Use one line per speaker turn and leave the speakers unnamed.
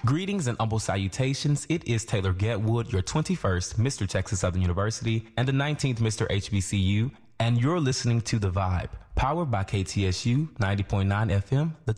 Greetings and humble salutations. It is Taylor Getwood, your 21st Mr. Texas Southern University and the 19th Mr. HBCU, and you're listening to The Vibe, powered by KTSU 90.9 FM, The